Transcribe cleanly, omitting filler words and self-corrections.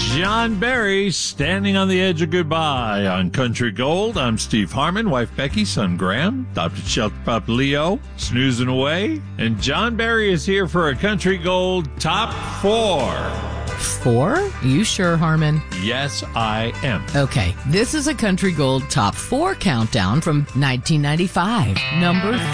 John Barry, Standing on the Edge of Goodbye on Country Gold. I'm Steve Harmon, wife Becky, son Graham, adopted shelter pup Leo, snoozing away. And John Barry is here for a Country Gold Top 4. 4? You sure, Harmon? Yes, I am. Okay, this is a Country Gold Top 4 countdown from 1995. Number